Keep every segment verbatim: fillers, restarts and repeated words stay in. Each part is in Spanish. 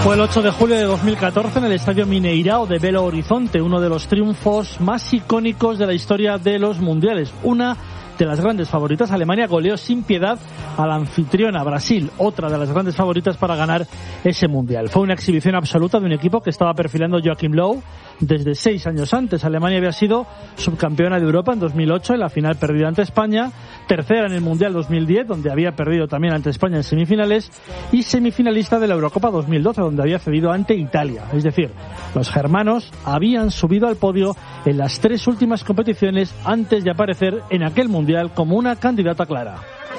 Fue el ocho de julio de dos mil catorce en el Estadio Mineirao de Belo Horizonte, uno de los triunfos más icónicos de la historia de los mundiales. Una de las grandes favoritas, Alemania goleó sin piedad a la anfitriona Brasil, otra de las grandes favoritas para ganar ese mundial. Fue una exhibición absoluta de un equipo que estaba perfilando Joachim Löw desde seis años antes. Alemania había sido subcampeona de Europa en dos mil ocho, en la final perdida ante España, tercera en el Mundial dos mil diez, donde había perdido también ante España en semifinales, y semifinalista de la Eurocopa dos mil doce, donde había cedido ante Italia. Es decir, los germanos habían subido al podio en las tres últimas competiciones antes de aparecer en aquel mundial como una candidata clara.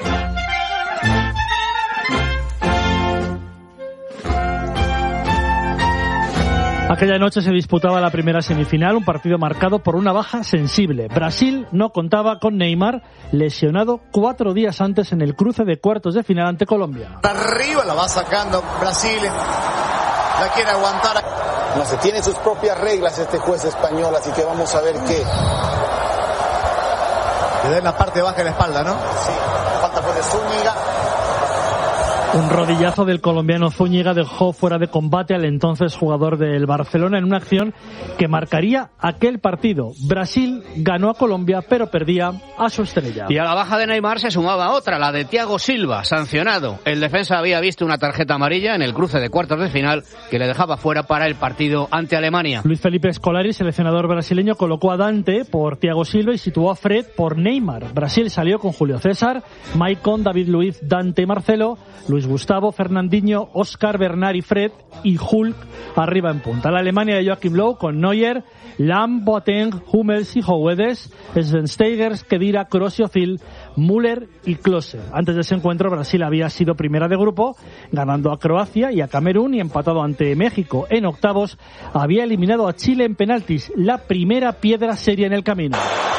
Aquella noche se disputaba la primera semifinal, un partido marcado por una baja sensible. Brasil no contaba con Neymar, lesionado cuatro días antes en el cruce de cuartos de final ante Colombia. Arriba la va sacando Brasil, la quiere aguantar. No sé, tiene sus propias reglas este juez español, así que vamos a ver qué. Le da en la parte baja de la espalda, ¿no? Sí, falta por de Zúñiga. Un rodillazo del colombiano Zúñiga dejó fuera de combate al entonces jugador del Barcelona en una acción que marcaría aquel partido. Brasil ganó a Colombia, pero perdía a su estrella. Y a la baja de Neymar se sumaba otra, la de Thiago Silva, sancionado. El defensa había visto una tarjeta amarilla en el cruce de cuartos de final que le dejaba fuera para el partido ante Alemania. Luis Felipe Scolari, seleccionador brasileño, colocó a Dante por Thiago Silva y situó a Fred por Neymar. Brasil salió con Julio César, Maicon, David Luiz, Dante, Marcelo, Luis Gustavo, Fernandinho, Oscar, Bernard y Fred, y Hulk arriba en punta. La Alemania de Joachim Löw con Neuer, Lahm, Boateng, Hummels y Howedes, Schweinsteiger, Khedira, Kroos y Özil, Müller y Klose. Antes de ese encuentro, Brasil había sido primera de grupo, ganando a Croacia y a Camerún y empatado ante México. En octavos había eliminado a Chile en penaltis, la primera piedra seria en el camino.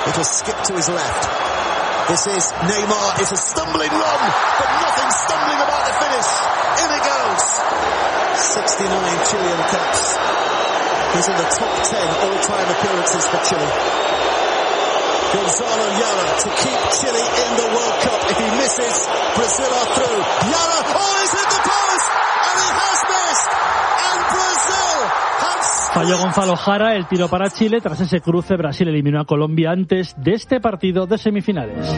This is Neymar. It's a stumbling run, but nothing stumbling about the finish. In it goes. sixty-nine Chilean caps. He's in the top ten all-time appearances for Chile. Gonzalo Yara to keep Chile in the World Cup. If he misses, Brazil are through. Yara, oh, he's hit the post, and he has missed. And Brazil has... Falló Gonzalo Jara el tiro para Chile. Tras ese cruce, Brasil eliminó a Colombia antes de este partido de semifinales.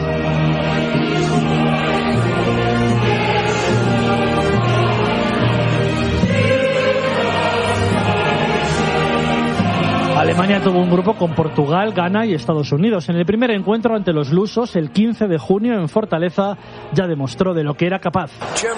Alemania tuvo un grupo con Portugal, Ghana y Estados Unidos. En el primer encuentro ante los lusos, el quince de junio en Fortaleza, ya demostró de lo que era capaz.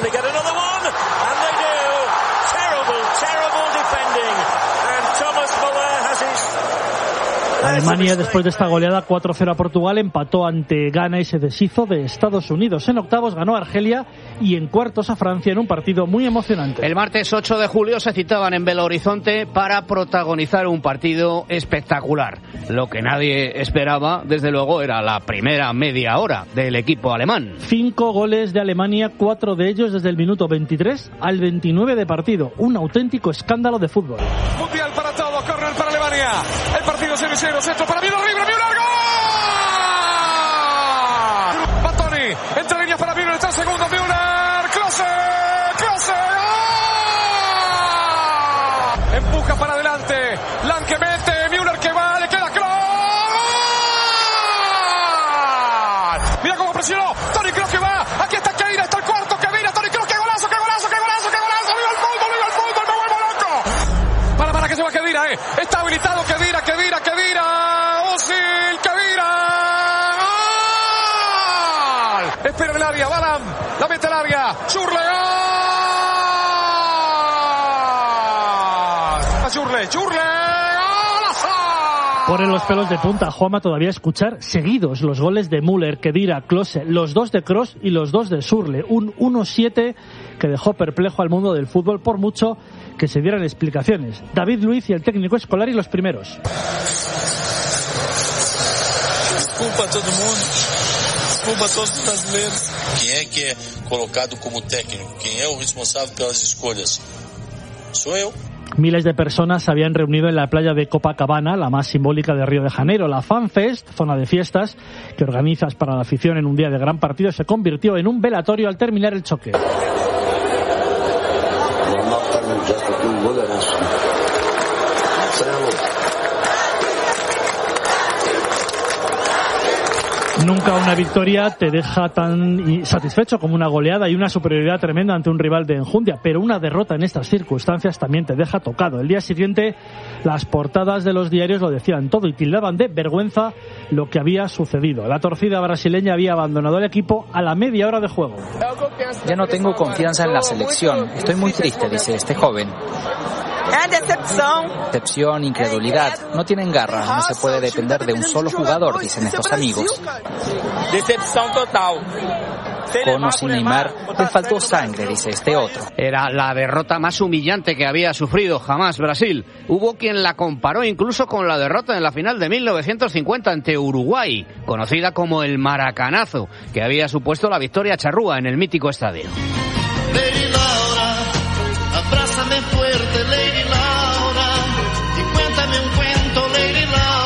Alemania, después de esta goleada cuatro cero a Portugal, empató ante Ghana y se deshizo de Estados Unidos. En octavos ganó a Argelia y en cuartos a Francia en un partido muy emocionante. El martes ocho de julio se citaban en Belo Horizonte para protagonizar un partido espectacular. Lo que nadie esperaba, desde luego, era la primera media hora del equipo alemán. Cinco goles de Alemania, cuatro de ellos desde el minuto veintitrés al veintinueve de partido. Un auténtico escándalo de fútbol. Mundial para todos, córner para Alemania. El partido se inicia. Centro para Müller, libre, Müller, gol. Bastoni, entre líneas para Müller, está el segundo, Müller, Klose, Klose, gol. Empuja para adelante, Lang que mete, Müller que va, le queda Kroos. Mira cómo presionó, Toni Kroos que va, aquí está Keira, está el cuarto, que viene, Toni Kroos, qué golazo, qué golazo, qué golazo, qué golazo, viva el fútbol, viva el fútbol, me vuelvo loco. Para, para que se va Kedira, eh, está habilitado Kedira, Kedira, Kedira. Espera el área, Balam, la mete al área, Schürrle, gol. Schürrle, Schürrle, golazo. Ponen los pelos de punta, Juanma, todavía escuchar seguidos los goles de Müller, Khedira, Klose, los dos de Kroos y los dos de Schürrle. Un uno siete que dejó perplejo al mundo del fútbol por mucho que se dieran explicaciones. David Luiz y el técnico Scolari los primeros. Desculpa a todo el mundo. Desculpa a todos los brasileiros. ¿Quién es que es colocado como técnico? ¿Quién es el responsable por las escolhas? Soy yo. Miles de personas se habían reunido en la playa de Copacabana, la más simbólica de Río de Janeiro. La Fan Fest, zona de fiestas que organizas para la afición en un día de gran partido, se convirtió en un velatorio al terminar el choque. Nunca una victoria te deja tan satisfecho como una goleada y una superioridad tremenda ante un rival de enjundia, pero una derrota en estas circunstancias también te deja tocado. El día siguiente las portadas de los diarios lo decían todo y tildaban de vergüenza lo que había sucedido. La torcida brasileña había abandonado el equipo a la media hora de juego. Ya no tengo confianza en la selección, estoy muy triste, dice este joven. Decepción, incredulidad, no tienen garra, no se puede depender de un solo jugador, dicen estos amigos. Decepción total. Con o sin Neymar, le faltó sangre, dice este otro. Era la derrota más humillante que había sufrido jamás Brasil. Hubo quien la comparó incluso con la derrota en la final de mil novecientos cincuenta ante Uruguay, conocida como el Maracanazo, que había supuesto la victoria charrúa en el mítico estadio. Lady Laura, abrázame fuerte, Lady Laura, y cuéntame un cuento, Lady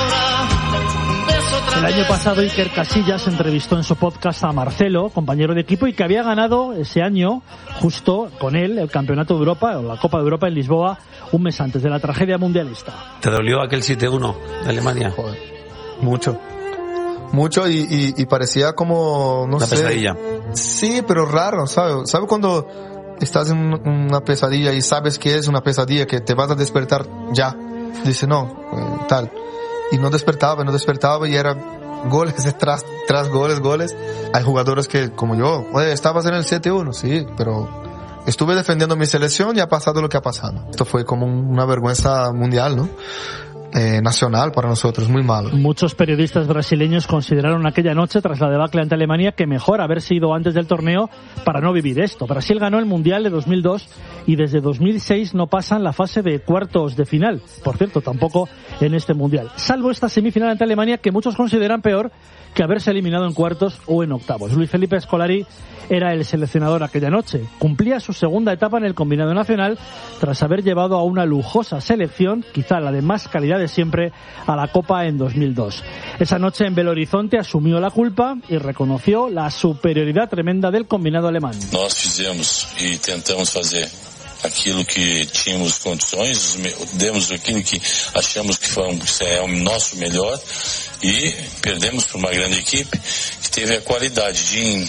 Laura, un beso otra El vez. año pasado Iker Casillas entrevistó en su podcast a Marcelo, compañero de equipo, y que había ganado ese año, justo con él, el Campeonato de Europa, o la Copa de Europa en Lisboa, un mes antes de la tragedia mundialista. ¿Te dolió aquel siete uno de Alemania? Joder, mucho. Mucho y, y, y parecía como, no Una sé. pesadilla. Sí, pero raro, ¿sabes? ¿Sabes cuando estás en una pesadilla y sabes que es una pesadilla, que te vas a despertar ya? Dice, no, eh, tal. Y no despertaba, no despertaba y era goles tras, tras goles, goles. Hay jugadores que, como yo, oye, estabas en el siete uno, sí, pero estuve defendiendo mi selección y ha pasado lo que ha pasado. Esto fue como una vergüenza mundial, ¿no? Eh, nacional para nosotros, muy malo. Muchos periodistas brasileños consideraron aquella noche, tras la debacle ante Alemania, que mejor haberse ido antes del torneo para no vivir esto. Brasil ganó el Mundial de dos mil dos y desde dos mil seis no pasan la fase de cuartos de final. Por cierto, tampoco en este Mundial. Salvo esta semifinal ante Alemania, que muchos consideran peor que haberse eliminado en cuartos o en octavos. Luis Felipe Scolari era el seleccionador aquella noche. Cumplía su segunda etapa en el combinado nacional tras haber llevado a una lujosa selección, quizá la de más calidad de siempre, a la Copa en dos mil dos. Esa noche en Belo Horizonte asumió la culpa y reconoció la superioridad tremenda del combinado alemán. Nós fizemos e tentamos fazer aquilo que tínhamos condições, demos aquilo que achamos que foi um, é o nosso melhor e perdemos para uma grande equipe que teve a qualidade de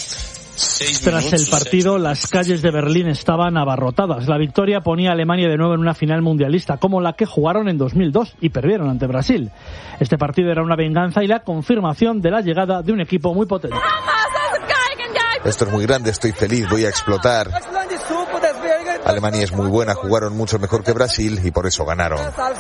Tras el partido, las calles de Berlín estaban abarrotadas. La victoria ponía a Alemania de nuevo en una final mundialista, como la que jugaron en dos mil dos y perdieron ante Brasil. Este partido era una venganza y la confirmación de la llegada de un equipo muy potente. Esto es muy grande, estoy feliz, voy a explotar. Alemania es muy buena, jugaron mucho mejor que Brasil y por eso ganaron.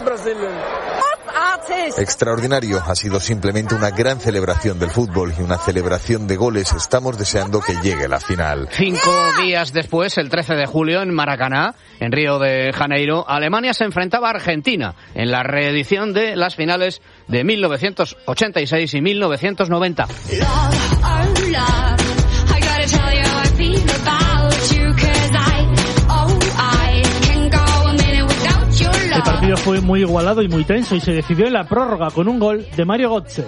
Extraordinario, ha sido simplemente una gran celebración del fútbol y una celebración de goles. Estamos deseando que llegue la final. Cinco días después, el trece de julio, en Maracaná, en Río de Janeiro, Alemania se enfrentaba a Argentina en la reedición de las finales de mil novecientos ochenta y seis y mil novecientos noventa. El partido fue muy igualado y muy tenso y se decidió en la prórroga con un gol de Mario Götze.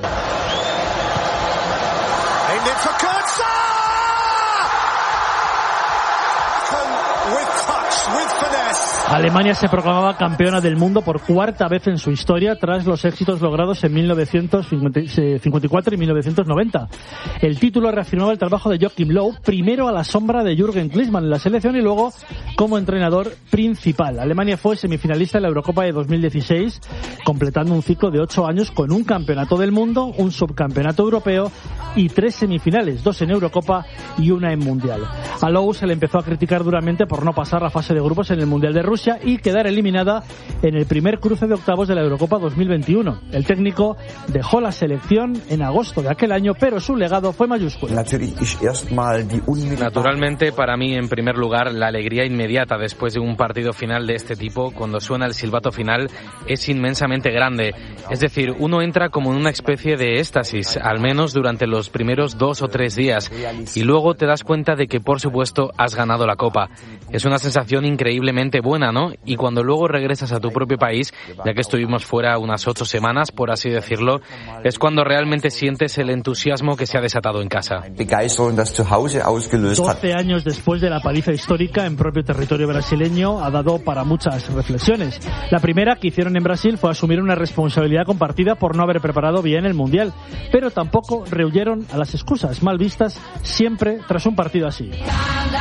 Alemania se proclamaba campeona del mundo por cuarta vez en su historia tras los éxitos logrados en mil novecientos cincuenta y cuatro y mil novecientos noventa. El título reafirmaba el trabajo de Joachim Löw, primero a la sombra de Jürgen Klinsmann en la selección y luego como entrenador principal. Alemania fue semifinalista en la Eurocopa de dos mil dieciséis, completando un ciclo de ocho años con un campeonato del mundo, un subcampeonato europeo y tres semifinales, dos en Eurocopa y una en Mundial. A Löw se le empezó a criticar duramente por no pasar la fase de grupos en el Mundial de Rusia y quedar eliminada en el primer cruce de octavos de la Eurocopa dos mil veintiuno. El técnico dejó la selección en agosto de aquel año, pero su legado fue mayúsculo. Naturalmente, para mí, en primer lugar, la alegría inmediata después de un partido final de este tipo, cuando suena el silbato final, es inmensamente grande. Es decir, uno entra como en una especie de éxtasis, al menos durante los primeros dos o tres días, y luego te das cuenta de que, por supuesto, has ganado la Copa. Es una sensación increíblemente buena, pena, ¿no? Y cuando luego regresas a tu propio país, ya que estuvimos fuera unas ocho semanas, por así decirlo, es cuando realmente sientes el entusiasmo que se ha desatado en casa. doce años después de la paliza histórica en propio territorio brasileño ha dado para muchas reflexiones. La primera que hicieron en Brasil fue asumir una responsabilidad compartida por no haber preparado bien el Mundial, pero tampoco rehuyeron a las excusas mal vistas siempre tras un partido así.